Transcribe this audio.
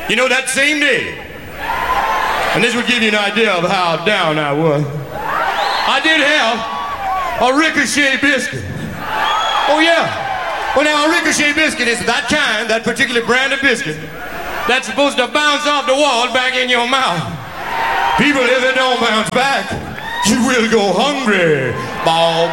You know, that same day, and this would give you an idea of how down I was, I did have a Ricochet biscuit. Oh yeah. Well now, a Ricochet biscuit is that kind, that particular brand of biscuit, that's supposed to bounce off the wall back in your mouth. People, if it don't bounce back, you will go hungry. Bow,